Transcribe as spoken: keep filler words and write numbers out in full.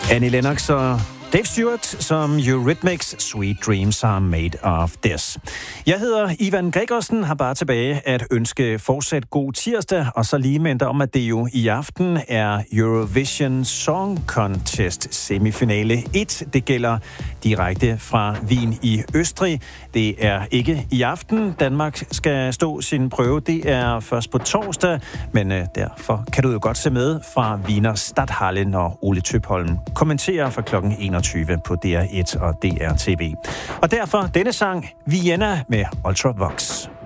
Annie Lennox og Dave Stewart, som Eurythmics Sweet Dreams Are Made of This. Jeg hedder Ivan Gregersen, har bare tilbage at ønske fortsat god tirsdag, og så lige mindre om, at det jo i aften er Eurovision Song Contest semifinale et. Det gælder direkte fra Wien i Østrig. Det er ikke i aften. Danmark skal stå sin prøve. Det er først på torsdag, men øh, derfor kan du jo godt se med fra Wiener Stadthalle, når Ole Tøpholm kommenterer fra klokken enogtyve på D R et og D R T V. Og derfor denne sang, Vienna med Ultravox.